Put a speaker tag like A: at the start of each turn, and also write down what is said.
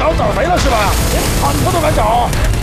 A: 找肥了是吧？连坦克都敢找？